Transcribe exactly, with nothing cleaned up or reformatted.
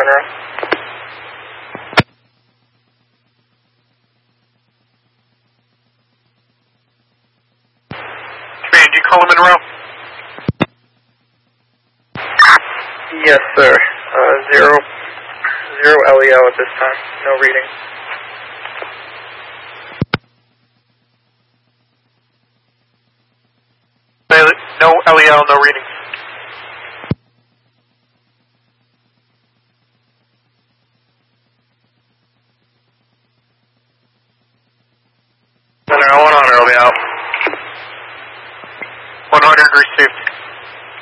Monroe. Command, do you call him Monroe? Yes, sir. Uh, zero, zero L E L at this time. No reading. No L E L, no reading.